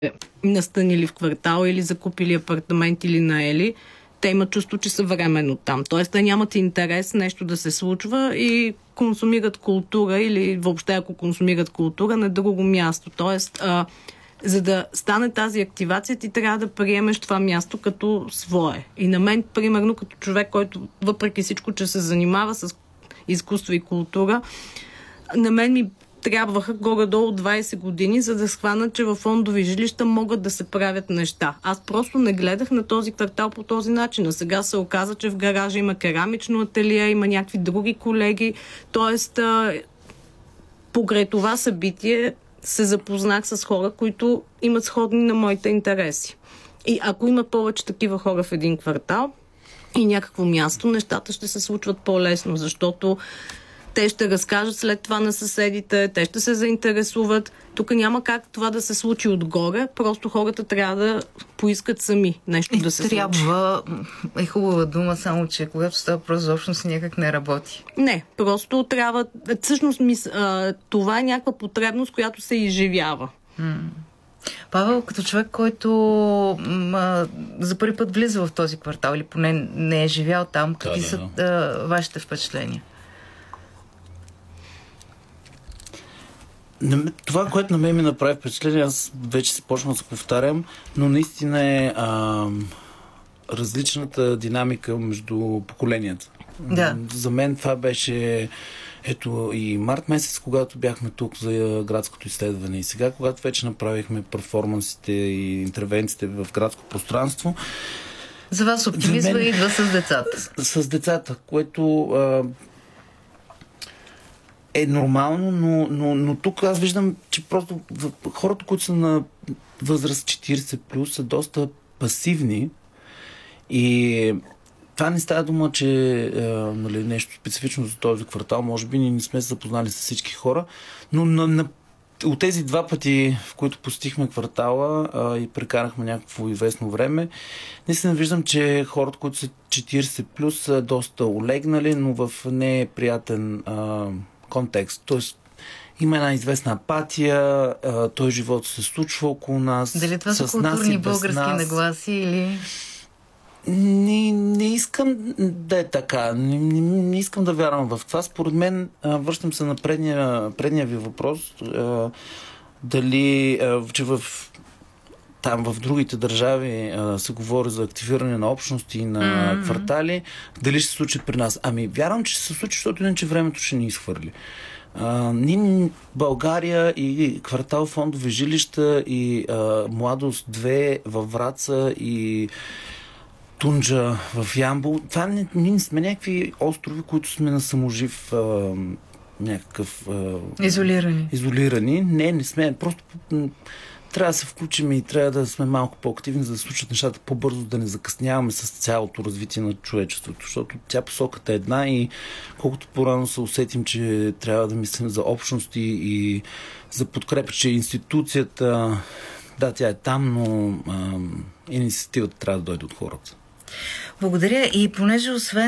настанили в квартала или закупили апартамент или наели, те имат чувство, че са временно там. Тоест, те нямат интерес нещо да се случва и консумират култура или въобще ако консумират култура на друго място. Тоест, за да стане тази активация, ти трябва да приемеш това място като свое. И на мен, примерно, като човек, който въпреки всичко, че се занимава с изкуство и култура, на мен ми трябваха горе-долу 20 години, за да схвана, че във фондови жилища могат да се правят неща. Аз просто не гледах на този квартал по този начин. А сега се оказа, че в гаража има керамично ателие, има някакви други колеги. Тоест, покрай това събитие се запознах с хора, които имат сходни на моите интереси. И ако има повече такива хора в един квартал и някакво място, нещата ще се случват по-лесно, защото те ще разкажат след това на съседите, те ще се заинтересуват. Тук няма как това да се случи отгоре, просто хората трябва да поискат сами нещо да се случи. Е хубава дума, само че когато става въпрос за общност, някак не работи. Не, просто трябва... Всъщност това е някаква потребност, която се изживява. Павел, като човек, който за първи път влиза в този квартал или поне не е живял там, какви са вашите впечатления? Това, което на мен ми направи впечатление, аз вече се почна да се повтарям, но наистина е различната динамика между поколенията. Да. За мен това беше ето и март месец, когато бяхме тук за градското изследване и сега, когато вече направихме перформансите и интервенциите в градско пространство. За вас оптимизма идва с децата. С децата, което е нормално, но тук аз виждам, че просто хората, които са на възраст 40+, са доста пасивни и това не става дума, че нещо специфично за този квартал. Може би ние не сме се запознали с всички хора, но от тези два пъти, в които посетихме квартала и прекарахме някакво известно време, наистина виждам, че хората, които са 40+, са доста олегнали, но в неприятен контекст. Тоест, има една известна апатия, този живот се случва около нас. Дали това са културни български нагласи или... Не искам да е така. Не искам да вярвам в това. Според мен, връщам се на предния ви въпрос, дали, че там в другите държави се говори за активиране на общности и на квартали, дали ще се случи при нас. Вярвам, че ще се случи, защото иначе времето ще ни изхвърли. България и квартал фондови жилища и Младост 2 във Враца и Тунджа в Ямбол. Това ние сме някакви острови, които сме на саможив някакъв... Изолирани. Не сме. Просто трябва да се включим и трябва да сме малко по-активни, за да случат нещата по-бързо, да не закъсняваме с цялото развитие на човечеството. Защото тя посоката е една и колкото по-рано се усетим, че трябва да мислим за общности и за подкрепа, че институцията, да, тя е там, но инициативата трябва да дойде от хората. Благодаря. И понеже освен